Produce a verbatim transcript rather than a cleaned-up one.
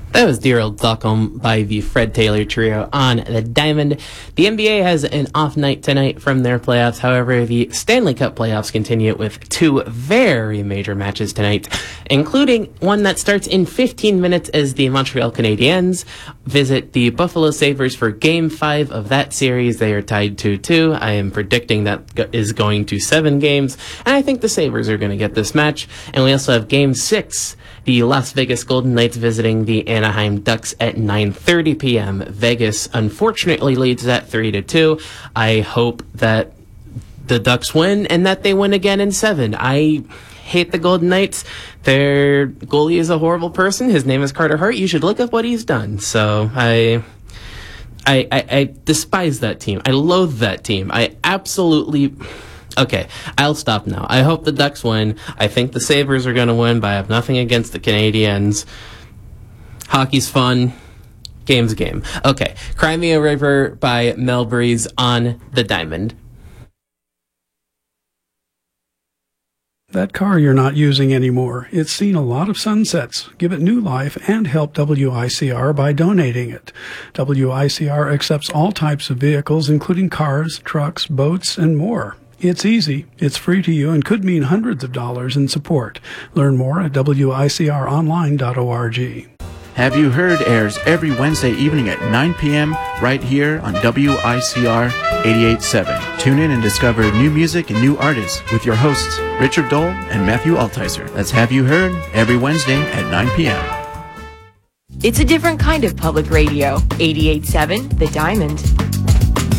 That was Dear Old Stockholm by the Fred Taylor Trio on the Diamond. The N B A has an off night tonight from their playoffs. However, the Stanley Cup playoffs continue with two very major matches tonight, including one that starts in fifteen minutes as the Montreal Canadiens visit the Buffalo Sabres for Game five of that series. They are tied two two. I am predicting that is going to seven games, and I think the Sabres are going to get this match. And we also have Game six. The Las Vegas Golden Knights visiting the Anaheim Ducks at nine thirty p.m. Vegas unfortunately leads that three to two. I hope that the Ducks win and that they win again in seven. I hate the Golden Knights. Their goalie is a horrible person. His name is Carter Hart. You should look up what he's done. So I... I, I, I despise that team. I loathe that team. I absolutely... Okay, I'll stop now. I hope the Ducks win. I think the Sabres are going to win, but I have nothing against the Canadiens. Hockey's fun. Game's a game. Okay, Cry Me a River by Mel Breeze on the Diamond. That car you're not using anymore, it's seen a lot of sunsets. Give it new life and help W I C R by donating it. W I C R accepts all types of vehicles, including cars, trucks, boats, and more. It's easy, it's free to you, and could mean hundreds of dollars in support. Learn more at W I C R online dot org. Have You Heard airs every Wednesday evening at nine p.m. right here on W I C R eighty-eight point seven. Tune in and discover new music and new artists with your hosts, Richard Dole and Matthew Altizer. That's Have You Heard every Wednesday at nine p.m. It's a different kind of public radio. eighty-eight point seven, The Diamond.